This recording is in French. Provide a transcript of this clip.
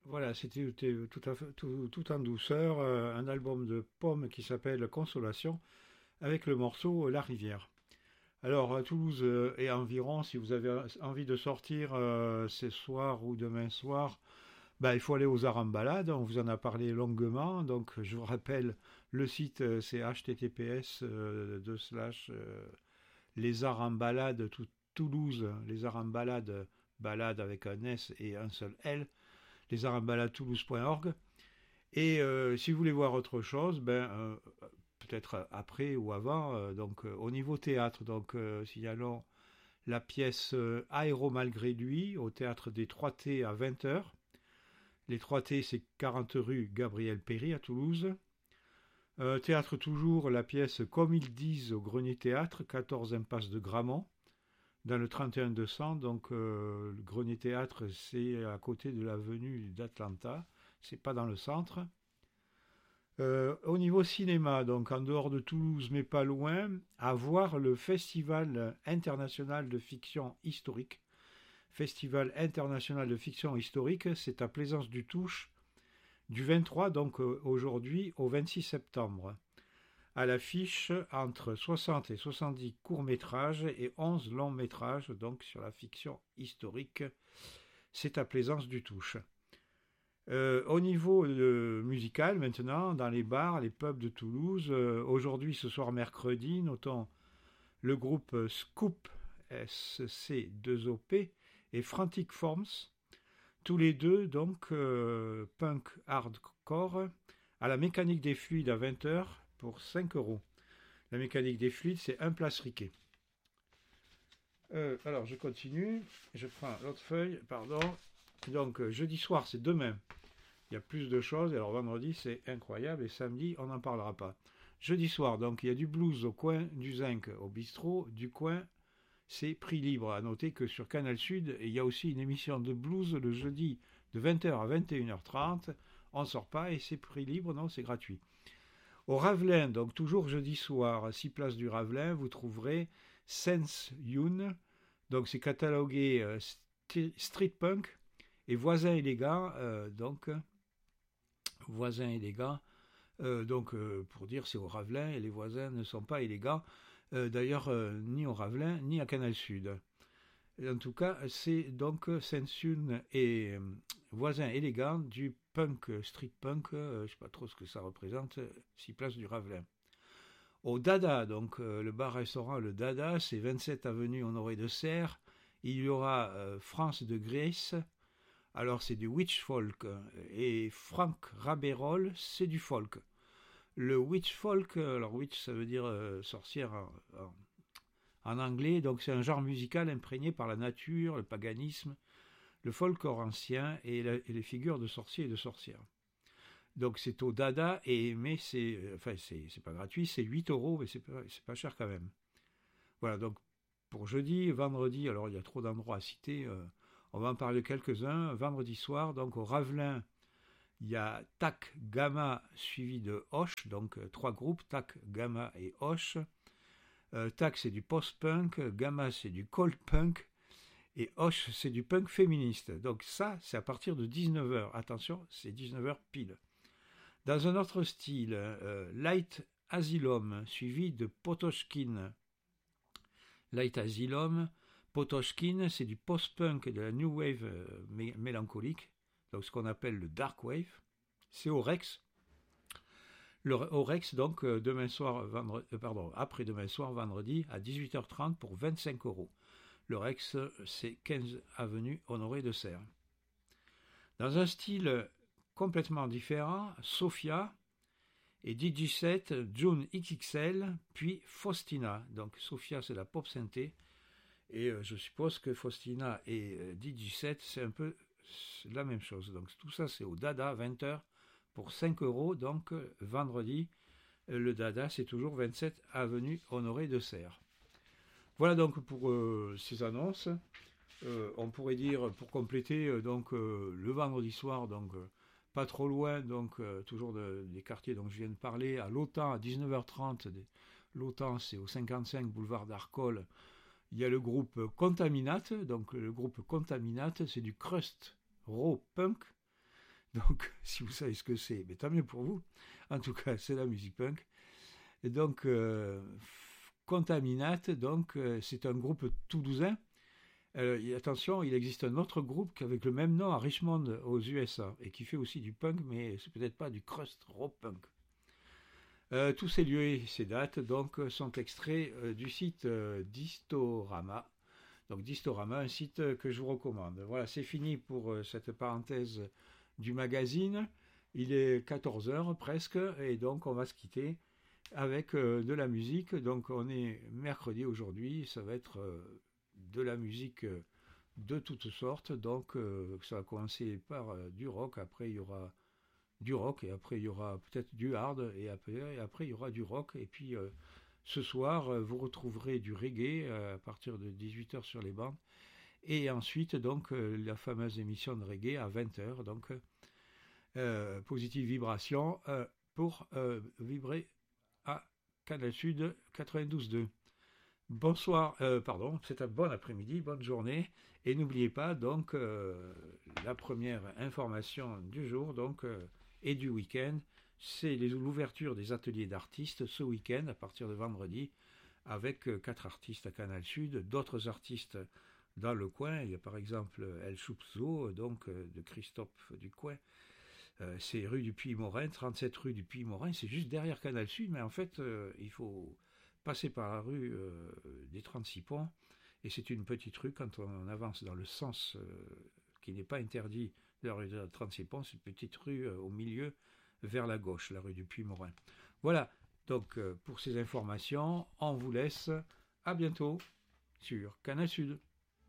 Voilà, c'était tout en douceur, un album de Pomme qui s'appelle Consolation, avec le morceau La Rivière. Alors, à Toulouse et environ, si vous avez envie de sortir ce soir ou demain soir, bah, il faut aller aux Arambalades. On vous en a parlé longuement. Donc, je vous rappelle, le site, c'est https les Arambalades Toulouse, les Arambalades, balade avec un S et un seul L, lesarambaladeToulouse.org. Et si vous voulez voir autre chose, peut-être après ou avant, au niveau théâtre, signalons la pièce Aéro malgré lui au théâtre des 3T à 20h. Les 3T, c'est 40 rue Gabriel Péry à Toulouse. Théâtre toujours, la pièce Comme ils disent au Grenier Théâtre, 14 impasse de Gramont, dans le 31 200. Donc le Grenier Théâtre, c'est à côté de l'avenue d'Atlanta, c'est pas dans le centre. Au niveau cinéma, donc en dehors de Toulouse, mais pas loin, à voir le Festival international de fiction historique. Festival international de fiction historique, c'est à Plaisance du Touche, du 23, donc aujourd'hui, au 26 septembre. À l'affiche, entre 60 et 70 courts-métrages et 11 longs-métrages, donc sur la fiction historique. C'est à Plaisance du Touche. Au niveau musical, maintenant, dans les bars, les pubs de Toulouse, aujourd'hui, ce soir mercredi, notons le groupe Scoop, SC2OP, et Frantic Forms, tous les deux, donc, punk hardcore, à la mécanique des fluides à 20h pour 5 euros. La mécanique des fluides, c'est un place riquet. Alors, je continue, je prends l'autre feuille, pardon. Donc, jeudi soir, c'est demain. Il y a plus de choses. Alors vendredi, c'est incroyable. Et samedi, on n'en parlera pas. Jeudi soir, donc, il y a du blues au coin du Zinc, au bistrot du coin. C'est prix libre. À noter que sur Canal Sud, il y a aussi une émission de blues le jeudi de 20h à 21h30. On ne sort pas et c'est prix libre, non, c'est gratuit. Au Ravelin, donc toujours jeudi soir, à 6 places du Ravelin, vous trouverez Sense Youn. Donc c'est catalogué street punk et voisins élégants. Voisins élégants. Pour dire, c'est au Ravelin et les voisins ne sont pas élégants. D'ailleurs, ni au Ravelin, ni à Canal Sud. En tout cas, c'est donc Sensun et voisins élégants du punk, street punk, je ne sais pas trop ce que ça représente, 6 places du Ravelin. Au Dada, donc le bar-restaurant Le Dada, c'est 27 avenue Honoré de Serres. Il y aura France de Grace. Alors c'est du witch folk et Franck Rabérol, c'est du folk. Le witch folk, alors witch ça veut dire sorcière en anglais, donc c'est un genre musical imprégné par la nature, le paganisme, le folklore ancien et les figures de sorciers et de sorcières. Donc c'est au Dada, mais c'est pas gratuit, c'est 8 euros, mais c'est pas cher quand même. Voilà, donc pour jeudi, vendredi, alors il y a trop d'endroits à citer, on va en parler quelques-uns. Vendredi soir, donc au Ravelin, il y a TAC, Gamma suivi de Hoche, donc trois groupes, TAC, Gamma et Hoche. TAC c'est du post-punk, Gamma c'est du cold punk et Hoche c'est du punk féministe. Donc ça, c'est à partir de 19h. Attention, c'est 19h pile. Dans un autre style, Light Asylum suivi de Potoshkin. Light Asylum, Potoshkin, c'est du post-punk et de la new wave mélancolique, donc ce qu'on appelle le dark wave. C'est au Rex. Au Rex, donc, après-demain soir, vendredi, à 18h30 pour 25 euros. Le Rex, c'est 15 avenue Honoré de Serres. Dans un style complètement différent, Sophia et DJ7, June XXL, puis Faustina. Donc Sophia, c'est la pop synthé. Et je suppose que Faustina et DJ7, c'est un peu la même chose. Donc tout ça, c'est au Dada, 20h, pour 5 euros. Donc vendredi, le Dada, c'est toujours 27 avenue Honoré de Serres. Voilà donc pour ces annonces. On pourrait dire, pour compléter, le vendredi soir, pas trop loin, toujours des quartiers dont je viens de parler, à l'OTAN, à 19h30. L'OTAN, c'est au 55 boulevard d'Arcole. Il y a le groupe Contaminate. Donc le groupe Contaminate, c'est du crust raw punk. Donc, si vous savez ce que c'est, mais tant mieux pour vous. En tout cas, c'est la musique punk. Et donc, Contaminate, donc, c'est un groupe toulousain. Attention, il existe un autre groupe avec le même nom à Richmond, aux USA, et qui fait aussi du punk, mais c'est peut-être pas du crust rock punk. Tous ces lieux et ces dates donc, sont extraits du site d'Historama. Donc Distorama, un site que je vous recommande. Voilà, c'est fini pour cette parenthèse du magazine. Il est 14 heures presque, et donc on va se quitter avec de la musique. Donc on est mercredi aujourd'hui, ça va être de la musique de toutes sortes. Donc ça va commencer par du rock, après il y aura du rock, et après il y aura peut-être du hard, et après il y aura du rock, et puis ce soir vous retrouverez du reggae à partir de 18h sur les bandes, et ensuite donc la fameuse émission de reggae à 20h, donc Positive Vibration pour vibrer à Canal Sud 92.2. Bonsoir, pardon, c'est un bon après-midi, bonne journée, et n'oubliez pas donc la première information du jour donc et du week-end, c'est l'ouverture des ateliers d'artistes ce week-end à partir de vendredi avec 4 artistes à Canal Sud, d'autres artistes dans le coin. Il y a par exemple El Choupzo, donc de Christophe Ducoin. C'est rue du Puy-Morin, 37 rue du Puy-Morin, c'est juste derrière Canal Sud, mais en fait il faut passer par la rue des 36 ponts, et c'est une petite rue quand on avance dans le sens qui n'est pas interdit de la rue des 36 ponts, c'est une petite rue au milieu vers la gauche, la rue du Puy-Morin. Voilà, donc pour ces informations, on vous laisse, à bientôt sur Canal Sud.